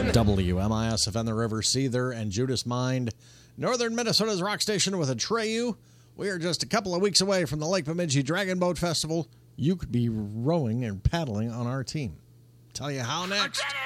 WMISFN the River Seether and Judas Mind, Northern Minnesota's rock station with Atreyu. We are just a couple of weeks away from the Lake Bemidji Dragon Boat Festival. You could be rowing and paddling on our team. Tell you how next.